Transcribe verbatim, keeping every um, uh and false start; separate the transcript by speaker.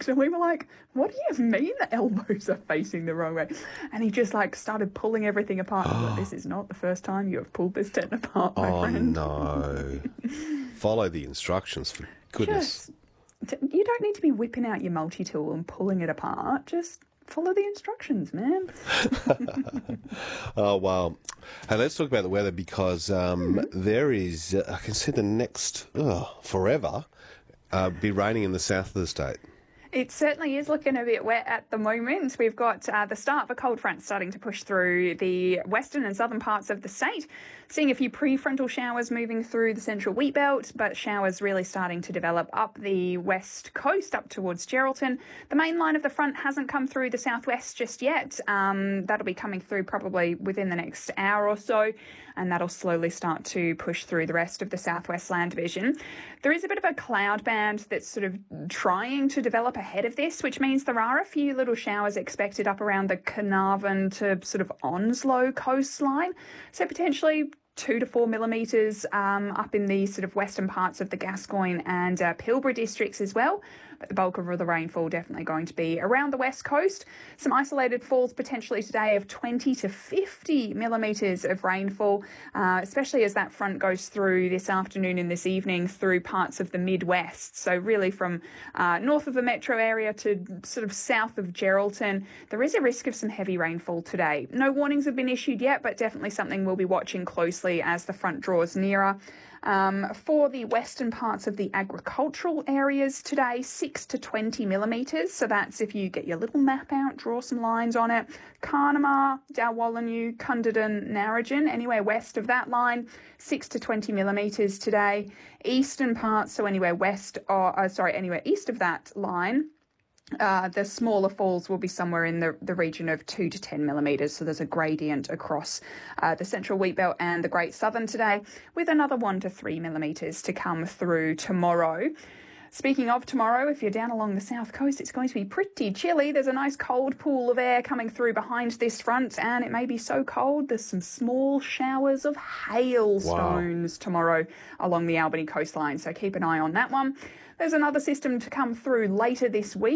Speaker 1: shocked. And we were like, what do you mean the elbows are facing the wrong way? And he just like started pulling everything apart. I was like, this is not the first time you have pulled this tent apart, my
Speaker 2: oh,
Speaker 1: friend.
Speaker 2: no. Follow the instructions, for goodness.
Speaker 1: Just, you don't need to be whipping out your multi-tool and pulling it apart. Just follow the instructions, man.
Speaker 2: Oh, wow. Hey, let's talk about the weather because um, mm-hmm. there is, uh, I can see the next, uh, forever, uh, be raining in the south of the state.
Speaker 1: It certainly is looking a bit wet at the moment. We've got uh, the start of a cold front starting to push through the western and southern parts of the state. Seeing a few prefrontal showers moving through the central wheat belt, but showers really starting to develop up the west coast up towards Geraldton. The main line of the front hasn't come through the southwest just yet. Um, that'll be coming through probably within the next hour or so, and that'll slowly start to push through the rest of the southwest land division. There is a bit of a cloud band that's sort of trying to develop ahead of this, which means there are a few little showers expected up around the Carnarvon to sort of Onslow coastline. So potentially two to four millimetres um, up in the sort of western parts of the Gascoyne and uh, Pilbara districts as well. But the bulk of the rainfall definitely going to be around the west coast. Some isolated falls potentially today of twenty to fifty millimetres of rainfall, uh, especially as that front goes through this afternoon and this evening through parts of the Midwest. So really from uh, north of the metro area to sort of south of Geraldton, there is a risk of some heavy rainfall today. No warnings have been issued yet, but definitely something we'll be watching closely as the front draws nearer. Um, for the western parts of the agricultural areas today, six to twenty millimetres. So that's if you get your little map out, draw some lines on it. Carnamah, Dalwallinu, Cunderdin, Narrogin, anywhere west of that line, six to twenty millimetres today. Eastern parts, so anywhere west, or uh, sorry, anywhere east of that line, Uh, the smaller falls will be somewhere in the, the region of two to ten millimetres. So there's a gradient across uh, the central wheat belt and the Great Southern today, with another one to three millimetres to come through tomorrow. Speaking of tomorrow, if you're down along the south coast, it's going to be pretty chilly. There's a nice cold pool of air coming through behind this front, and it may be so cold there's some small showers of hailstones wow. tomorrow along the Albany coastline. So keep an eye on that one. There's another system to come through later this week.